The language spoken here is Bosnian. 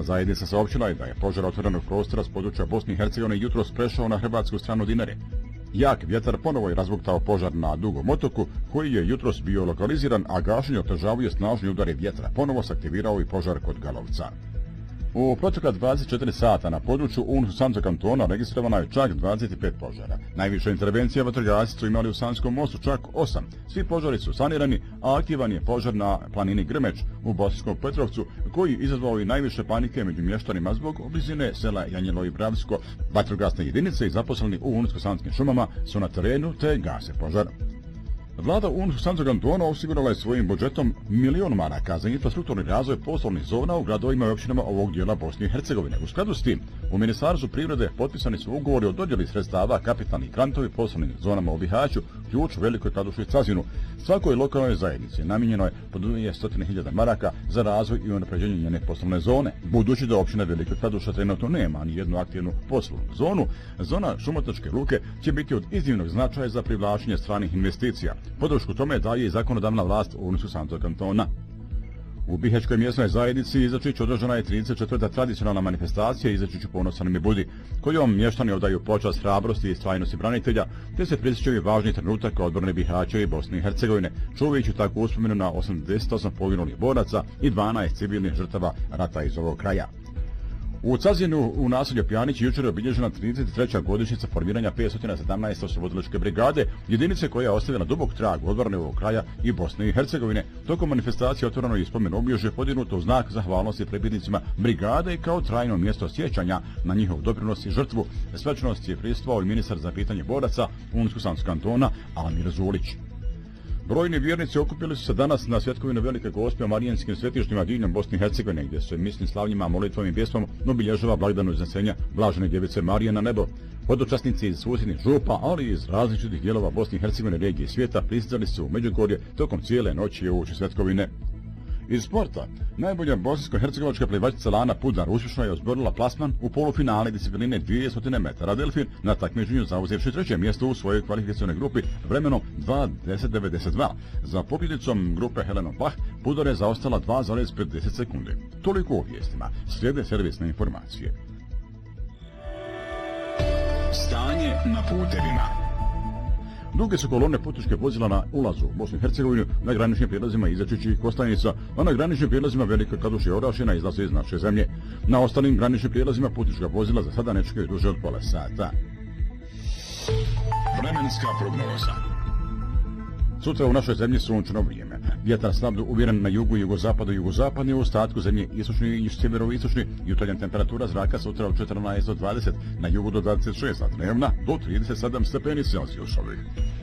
zajednica saopćila je da je požar otvorenog prostora s područja Bosne i Hercegovine jutros prešao na hrvatsku stranu Dinare. Jak vjetar ponovo je razbuktao požar na Dugom otoku, koji je jutros bio lokaliziran, a gašenje otežavaju snažni udari vjetra. Ponovo se aktivirao i požar kod Galovca. U protekla 24 sata na području Unsko-Sanskog kantona registrovano je čak 25 požara. Najviše intervencija vatrogasci su imali u Sanskom mostu, čak 8. Svi požari su sanirani, a aktivan je požar na planini Grmeć u Bosanskom Petrovcu, koji izazvao i najviše panike među mještanima zbog blizine sela Janjelo i Bravsko. Vatrogasne jedinice i zaposleni u Unsko-Sanskim šumama su na terenu te gase požar. Vlada Unsko-Sanskog kantona osigurala je svojim budžetom £1.000.000 za infrastrukturni razvoj poslovnih zona u gradovima i općinama ovog dijela Bosne i Hercegovine. U skladu s tim, u Ministarstvu privrede potpisani su ugovori o dodjeli sredstava kapitalnih grantovi poslovnim zonama u Bihaću, Ključu, Velikoj Kladuši i Cazinu. Svakoj lokalnoj zajednici namijenjeno je po 200.000 maraka za razvoj i unapređenje njene poslovne zone. Budući da općina Velika Kladuša trenutno nema ni jednu aktivnu poslovnu zonu, zona Šumotračke luke će biti od iznimnog značaja za privlačenje stranih investicija. Podršku tome daje i zakonodavna vlast Unsko-Sanskog kantona. U Bihaćkoj mjesnoj zajednici Izačić održana je 34. tradicionalna manifestacija Izačiću ponosan mi budi, kojom mještani odaju počast hrabrosti i istrajnosti branitelja, te se prisjećaju važni trenutak odbrane Bihaća i Bosne i Hercegovine, čuvajući tako uspomenu na 88 poginulih boraca i 12 civilnih žrtava rata iz ovog kraja. U Cazinu u naselju Pjanić jučer je obilježena 33. godišnjica formiranja 517. oslobodilačke brigade, jedinice koja je ostavila dubok trag u odbrani ovog kraja i Bosne i Hercegovine. Tokom manifestacije otvoreno je spomen obilježje podignuto u znak zahvalnosti pripadnicima brigade i kao trajno mjesto sjećanja na njihov doprinos i žrtvu. Svečanost je prisustvovao i ministar za pitanje boraca Unsko-Sanskog kantona Amir Zulić. Brojni vjernici okupili su se danas na svjetkovinu Velike Gospe u Marijanskim svetištima diljem Bosne i Hercegovine, gdje se mislim slavljima, molitvom i pjesmom obilježava blagdanu iznesenja Blažene djevice Marije na nebo. Hodočasnici iz susjednih župa, ali i iz različitih dijelova Bosne i Hercegovine, regije i svijeta pristizali su u Međugorje tokom cijele noći uoči svjetkovine. Iz sporta, najbolja bosansko-hercegovačka plivačica Lana Pudar uspješno je osborila plasman u polufinale discipline 200 metara delfin na takmičenju zauzevši 3. mjesto u svojoj kvalifikacionoj grupi vremenom 2:10:92. Za pobjednicom grupe Helenom Bach Pudar je zaostala 2,50 sekundi. Toliko u vijestima. Slijede servisne informacije. Stanje na putevima. Duge su kolone putničke vozila na ulazu u Bosnu i Hercegovinu, na graničnim prijelazima Izačić i Kostajnica, a na graničnim prijelazima Velikoj Kladuši i Orašina izlaze iz naše zemlje. Na ostalim graničnim prijelazima putnička vozila za sada ne čekaju duže od pola sata. Vremenska prognoza. Sutra u našoj zemlji sunčano vrijeme. Vjetar slab uvjeren na jugu, jugozapadu i jugozapadni, u ostatku zemlje istočni i sjeveroistočni. Jutarnja temperatura zraka sutra od 14 do 20, na jugu do 26, a dnevna do 37 stepeni Celzijusovih.